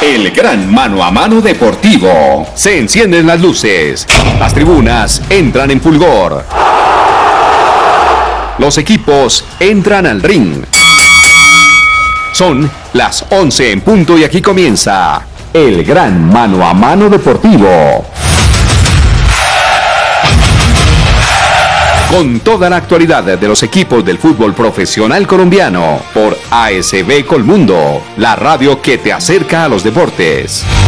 El gran mano a mano deportivo. Se encienden las luces. Las tribunas entran en fulgor. Los equipos entran al ring. Son las 11 en punto y aquí comienza el gran mano a mano deportivo. Con toda la actualidad de los equipos del fútbol profesional colombiano por ASB Colmundo, la radio que te acerca a los deportes.